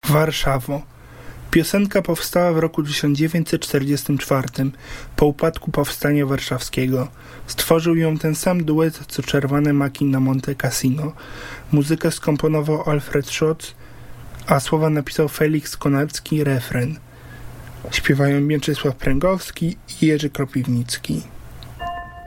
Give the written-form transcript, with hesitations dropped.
Warszawo. Piosenka powstała w roku 1944, po upadku Powstania Warszawskiego. Stworzył ją ten sam duet, co Czerwone Maki na Monte Cassino. Muzykę skomponował Alfred Schatz, a słowa napisał Felix Konarski, refren. Śpiewają Mieczysław Pręgowski i Jerzy Kropiwnicki.